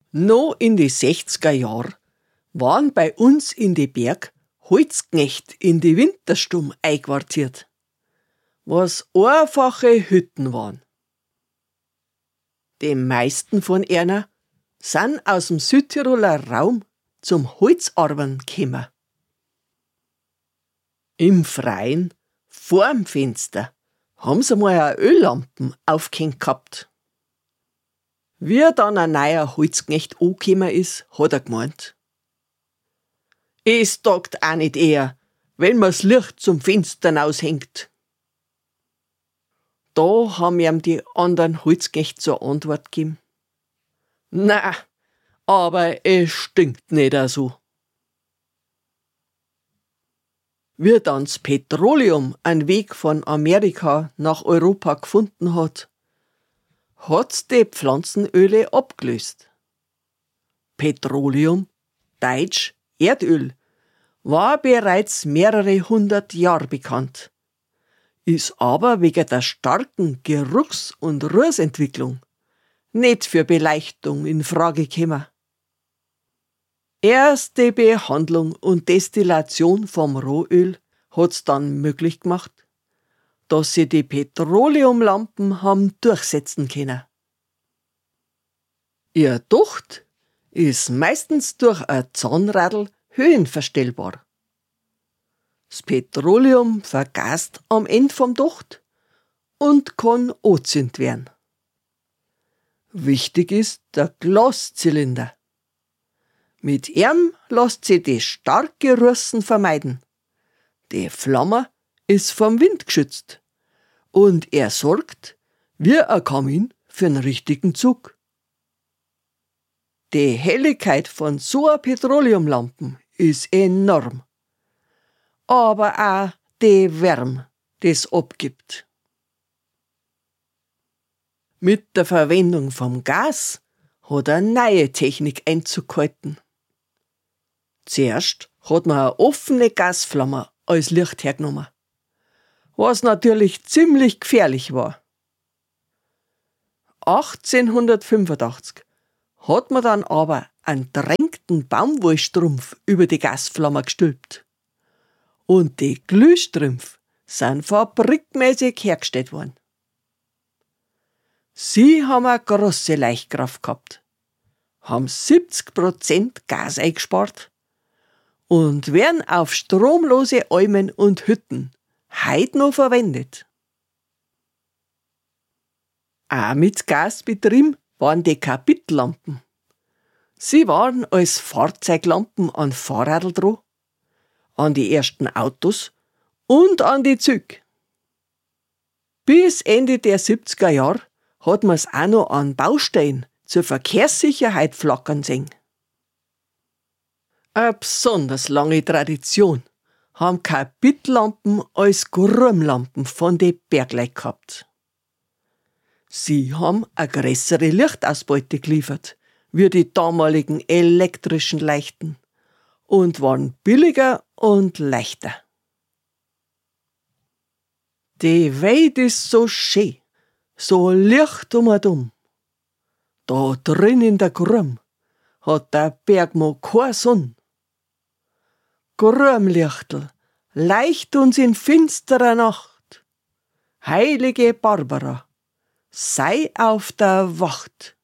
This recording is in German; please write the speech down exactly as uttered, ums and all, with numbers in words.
Noch in die sechziger Jahr waren bei uns in die Berg Holzknecht in die Winterstumm einquartiert, was einfache Hütten waren. Die meisten von ihnen sind aus dem Südtiroler Raum zum Holzarbeiten gekommen. Im Freien, vorm Fenster, haben sie mal eine Öllampen aufgehängt gehabt. Wie dann ein neuer Holzknecht angekommen ist, hat er gemeint: Es taugt auch nicht eher, wenn man's Licht zum Fenster aushängt. Da haben ihm die anderen Holzknechte zur Antwort gegeben: Na, aber es stinkt nicht so. Wie dann das Petroleum einen Weg von Amerika nach Europa gefunden hat, hat's die Pflanzenöle abgelöst. Petroleum, deutsch Erdöl, war bereits mehrere hundert Jahre bekannt, ist aber wegen der starken Geruchs- und Rußentwicklung nicht für Beleuchtung in Frage gekommen. Erst die Behandlung und Destillation vom Rohöl hat's dann möglich gemacht, dass sie die Petroleumlampen haben durchsetzen können. Ihr Docht ist meistens durch ein Zahnradl höhenverstellbar. Das Petroleum vergast am Ende vom Docht und kann angezündet werden. Wichtig ist der Glaszylinder. Mit ihm lässt sich die starke Russen vermeiden. Die Flamme ist vom Wind geschützt und er sorgt, wie ein Kamin, für einen richtigen Zug. Die Helligkeit von so einer Petroleumlampen ist enorm, aber auch die Wärme, die es abgibt. Mit der Verwendung vom Gas hat eine neue Technik Einzug gehalten. Zuerst hat man eine offene Gasflamme als Licht hergenommen, was natürlich ziemlich gefährlich war. achtzehnhundertfünfundachtzig hat man dann aber einen drängten Baumwollstrumpf über die Gasflamme gestülpt. Und die Glühstrümpfe sind fabrikmäßig hergestellt worden. Sie haben eine grosse Leuchtkraft gehabt, haben siebzig Prozent Gas eingespart und werden auf stromlose Almen und Hütten heute noch verwendet. Auch mit Gasbetrieb waren die Kapitlampen. Sie waren als Fahrzeuglampen an Fahrrädl dran, an die ersten Autos und an die Züge. Bis Ende der siebziger Jahre hat man's auch noch an Baustellen zur Verkehrssicherheit flackern sehen. Eine besonders lange Tradition haben Kapitlampen als Grummlampen von den Bergleuten gehabt. Sie haben eine größere Lichtausbeute geliefert wie die damaligen elektrischen Leuchten und waren billiger und leichter. Die Welt ist so schön, so licht um und um. Da drin in der Grumm hat der Bergmann keine Sonne. Grummlichtel, leicht uns in finsterer Nacht. Heilige Barbara, sei auf der Wacht.